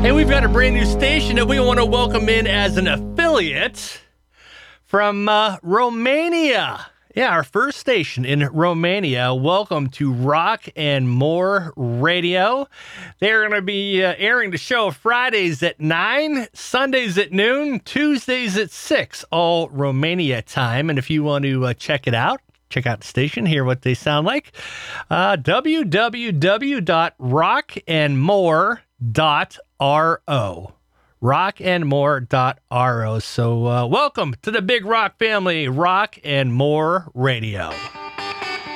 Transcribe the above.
Hey, we've got a brand new station that we want to welcome in as an affiliate from Romania. Yeah, our first station in Romania. Welcome to Rock and More Radio. They're going to be airing the show Fridays at 9, Sundays at noon, Tuesdays at 6, all Romania time. And if you want to check it out, check out the station, hear what they sound like, www.rockandmore.ro. rockandmore.ro. So welcome to the Big Rock family, Rock and More Radio.